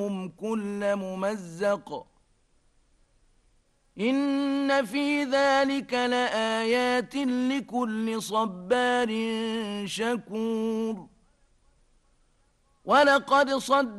كل ممزق إن في ذلك لآيات لكل صبار شكور ولقد صدق